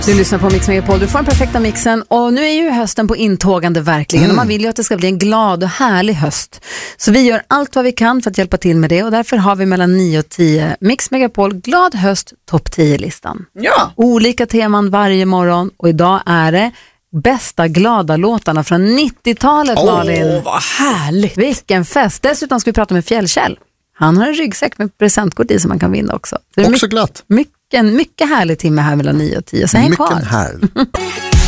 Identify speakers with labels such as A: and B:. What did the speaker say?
A: Du lyssnar på Mix Megapol, du får den perfekta mixen. Och nu är ju hösten på intågande verkligen. Och man vill ju att det ska bli en glad och härlig höst. Så vi gör allt vad vi kan för att hjälpa till med det. Och därför har vi mellan 9 och 10 Mix Megapol glad höst topp 10-listan.
B: Ja.
A: Olika teman varje morgon. Och idag är det bästa glada låtarna från 90-talet, Malin.
B: Vad härligt.
A: Vilken fest. Dessutom ska vi prata med Fjällkäll. Han har en ryggsäck med presentkort i som man kan vinna också.
C: Också glatt.
A: Mycket härlig timme här mellan 9 och 10. Så häng kvar.
C: Mycket härligt.